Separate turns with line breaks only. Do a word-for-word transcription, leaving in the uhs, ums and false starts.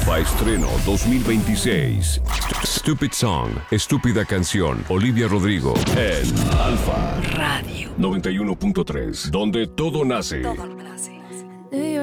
Alfa Estreno dos mil veintiséis. Stupid Song, Estúpida Canción. Olivia Rodrigo en Alfa
Radio
noventa y uno punto tres, donde todo nace.
todo nace.